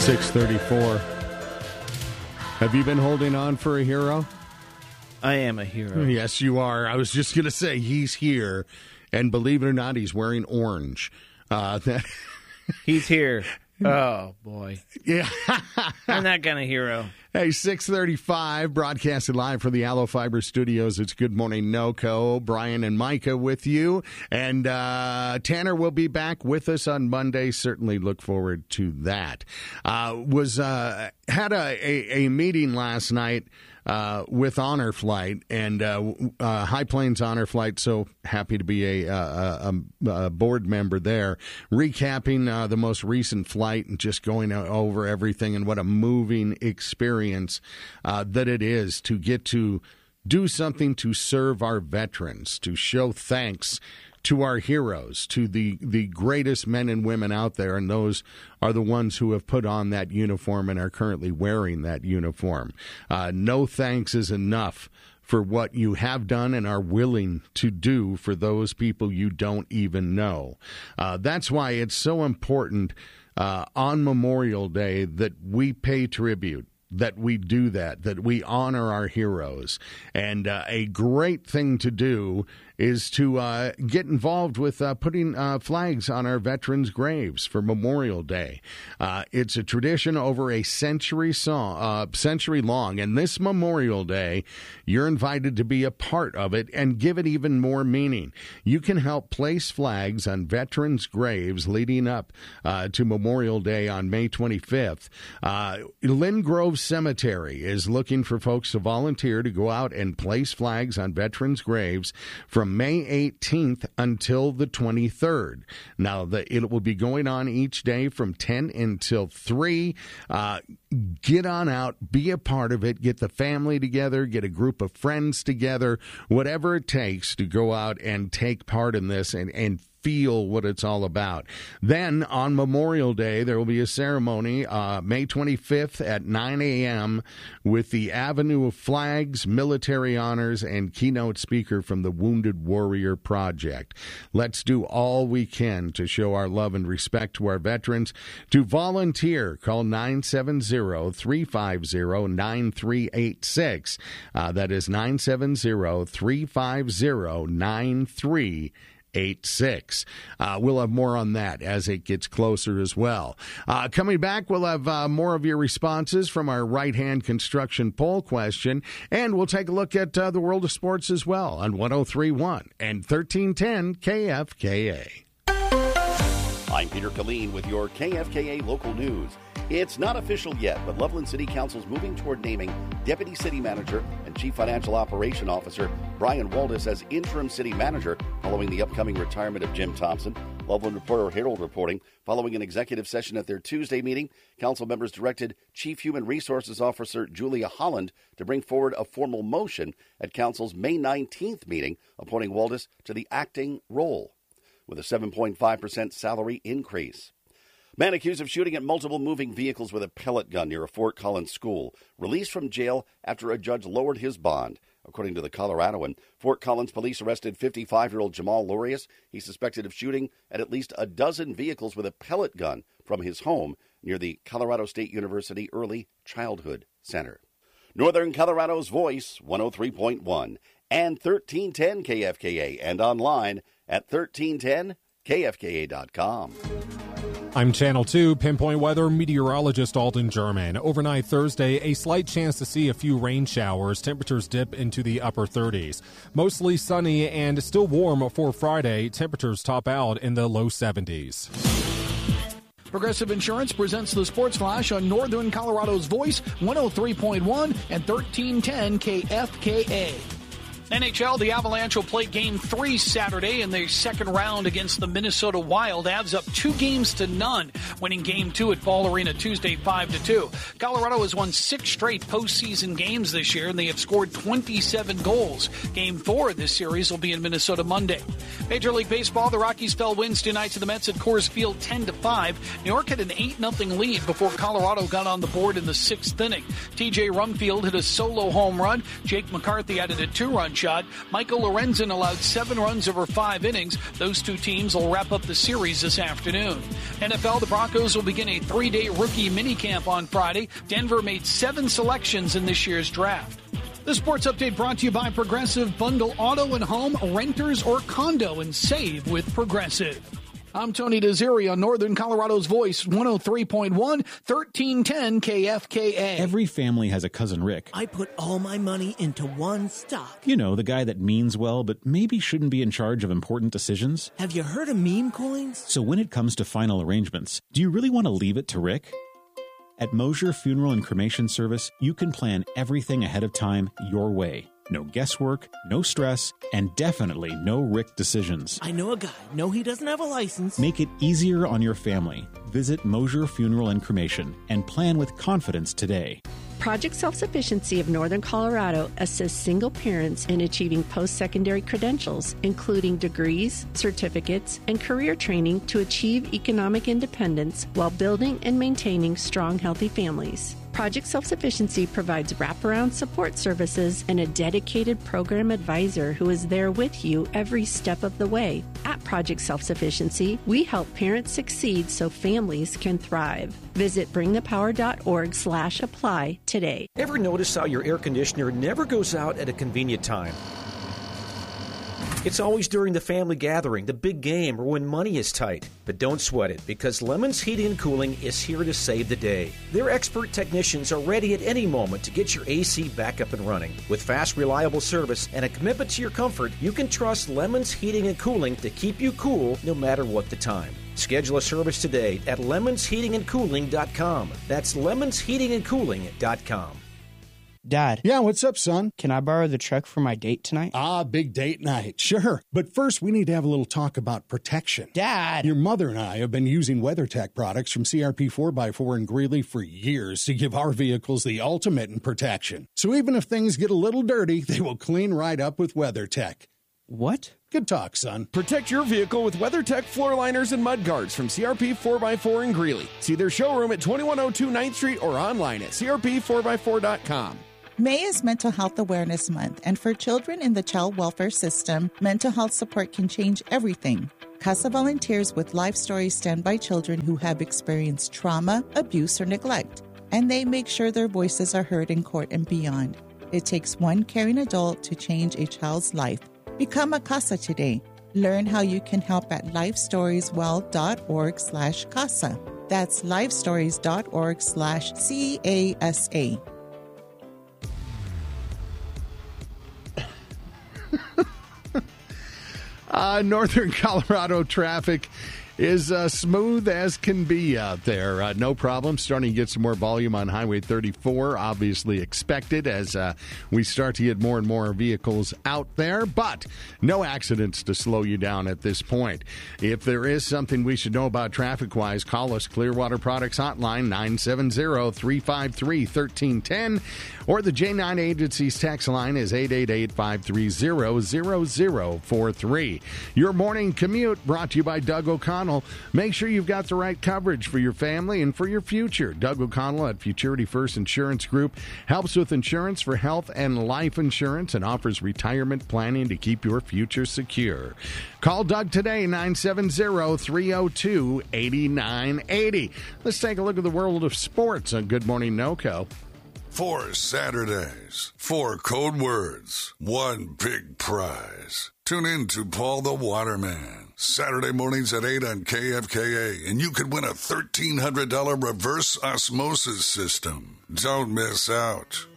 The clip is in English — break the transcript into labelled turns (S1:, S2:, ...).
S1: 6:34. Have you been holding on for a hero?
S2: I am a hero.
S1: Yes, you are. I was just going to say he's here, and believe it or not, he's wearing orange.
S2: He's here. Oh, boy.
S1: Yeah.
S2: I'm that kind of hero.
S1: Hey, 6:35, broadcasting live from the Aloe Fiber Studios. It's Good Morning NoCo. Brian and Micah with you. And Tanner will be back with us on Monday. Certainly look forward to that. Had a meeting last night with Honor Flight and High Plains Honor Flight. So happy to be a board member there, recapping the most recent flight and just going over everything and what a moving experience that it is to get to do something to serve our veterans, to show thanks to our heroes, to the greatest men and women out there, and those are the ones who have put on that uniform and are currently wearing that uniform. No thanks is enough for what you have done and are willing to do for those people you don't even know. That's why it's so important on Memorial Day that we pay tribute, that we do that we honor our heroes. And a great thing to do is to get involved with putting flags on our veterans' graves for Memorial Day. It's a tradition over a century long, and this Memorial Day, you're invited to be a part of it and give it even more meaning. You can help place flags on veterans' graves leading up to Memorial Day on May 25th. Lynn Grove Cemetery is looking for folks to volunteer to go out and place flags on veterans' graves from May 18th until the 23rd. Now, it will be going on each day from 10 until 3. Get on out, be a part of it, get the family together, get a group of friends together, whatever it takes to go out and take part in this and feel what it's all about. Then on Memorial Day, there will be a ceremony May 25th at 9 a.m. with the Avenue of Flags, military honors, and keynote speaker from the Wounded Warrior Project. Let's do all we can to show our love and respect to our veterans. To volunteer, call 970-350-9386. That is 970-350-9386. 86. We'll have more on that as it gets closer as well. Coming back, we'll have more of your responses from our right-hand construction poll question, and we'll take a look at the world of sports as well on 103.1 and 1310 KFKA.
S3: I'm Peter Killeen with your KFKA local news. It's not official yet, but Loveland City Council's moving toward naming Deputy City Manager and Chief Financial Operation Officer Brian Waldis as interim city manager following the upcoming retirement of Jim Thompson. Loveland Reporter Herald reporting, following an executive session at their Tuesday meeting, council members directed Chief Human Resources Officer Julia Holland to bring forward a formal motion at council's May 19th meeting, appointing Waldis to the acting role with a 7.5% salary increase. Man accused of shooting at multiple moving vehicles with a pellet gun near a Fort Collins school, released from jail after a judge lowered his bond. According to the Coloradoan, Fort Collins police arrested 55-year-old Jamal Lurius. He's suspected of shooting at least a dozen vehicles with a pellet gun from his home near the Colorado State University Early Childhood Center. Northern Colorado's Voice, 103.1 and 1310 KFKA, and online at 1310kfka.com.
S4: I'm Channel 2 Pinpoint Weather meteorologist Alden German. Overnight Thursday, a slight chance to see a few rain showers. Temperatures dip into the upper 30s. Mostly sunny and still warm for Friday. Temperatures top out in the low 70s.
S5: Progressive Insurance presents the Sports Flash on Northern Colorado's Voice, 103.1 and 1310 KFKA. NHL, the Avalanche will play Game 3 Saturday in their second round against the Minnesota Wild. Avs up 2-0, winning Game 2 at Ball Arena Tuesday 5-2. Colorado has won 6 straight postseason games this year, and they have scored 27 goals. Game 4 of this series will be in Minnesota Monday. Major League Baseball, the Rockies fell Wednesday night to the Mets at Coors Field 10-5. New York had an 8-0 lead before Colorado got on the board in the 6th inning. TJ Rumfield hit a solo home run. Jake McCarthy added a 2-run shot. Michael Lorenzen allowed 7 runs over 5 innings. Those two teams will wrap up the series this afternoon. NFL, the Broncos will begin a 3-day rookie minicamp on Friday. Denver made 7 selections in this year's draft. The Sports Update brought to you by Progressive. Bundle auto and home, renters or condo, and save with Progressive. I'm Tony Desiri on Northern Colorado's Voice, 103.1, 1310 KFKA.
S6: Every family has a cousin Rick.
S7: I put all my money into one stock.
S6: You know, the guy that means well, but maybe shouldn't be in charge of important decisions.
S7: Have you heard of meme coins?
S6: So when it comes to final arrangements, do you really want to leave it to Rick? At Mosier Funeral and Cremation Service, you can plan everything ahead of time your way. No guesswork, no stress, and definitely no Rick decisions.
S7: I know a guy. No, he doesn't have a license.
S6: Make it easier on your family. Visit Mosier Funeral and Cremation and plan with confidence today.
S8: Project Self-Sufficiency of Northern Colorado assists single parents in achieving post-secondary credentials, including degrees, certificates, and career training to achieve economic independence while building and maintaining strong, healthy families. Project Self-Sufficiency provides wraparound support services and a dedicated program advisor who is there with you every step of the way. At Project Self-Sufficiency, we help parents succeed so families can thrive. Visit bringthepower.org/apply today.
S9: Ever notice how your air conditioner never goes out at a convenient time? It's always during the family gathering, the big game, or when money is tight. But don't sweat it, because Lemons Heating and Cooling is here to save the day. Their expert technicians are ready at any moment to get your AC back up and running. With fast, reliable service and a commitment to your comfort, you can trust Lemons Heating and Cooling to keep you cool no matter what the time. Schedule a service today at lemonsheatingandcooling.com. That's lemonsheatingandcooling.com.
S10: Dad.
S1: Yeah, what's up, son?
S10: Can I borrow the truck for my date tonight?
S1: Ah, big date night. Sure. But first, we need to have a little talk about protection.
S10: Dad!
S1: Your mother and I have been using WeatherTech products from CRP 4x4 in Greeley for years to give our vehicles the ultimate in protection. So even if things get a little dirty, they will clean right up with WeatherTech.
S10: What?
S1: Good talk, son.
S11: Protect your vehicle with WeatherTech floor liners and mud guards from CRP 4x4 in Greeley. See their showroom at 2102 9th Street or online at crp4x4.com.
S12: May is Mental Health Awareness Month, and for children in the child welfare system, mental health support can change everything. CASA volunteers with life stories stand by children who have experienced trauma, abuse, or neglect, and they make sure their voices are heard in court and beyond. It takes one caring adult to change a child's life. Become a CASA today. Learn how you can help at lifestorieswell.org/CASA. That's lifestories.org/CASA.
S1: Northern Colorado traffic is smooth as can be out there. No problem. Starting to get some more volume on Highway 34, obviously expected as we start to get more and more vehicles out there, but no accidents to slow you down at this point. If there is something we should know about traffic-wise, call us, Clearwater Products Hotline, 970-353-1310, or the J9 Agency's text line is 888-530-0043. Your morning commute brought to you by Doug O'Connell. Make sure you've got the right coverage for your family and for your future. Doug O'Connell at Futurity First Insurance Group helps with insurance for health and life insurance and offers retirement planning to keep your future secure. Call Doug today, 970-302-8980. Let's take a look at the world of sports on Good Morning NoCo.
S13: 4 Saturdays, 4 code words, 1 big prize. Tune in to Paul the Waterman, Saturday mornings at 8 on KFKA, and you could win a $1,300 reverse osmosis system. Don't miss out.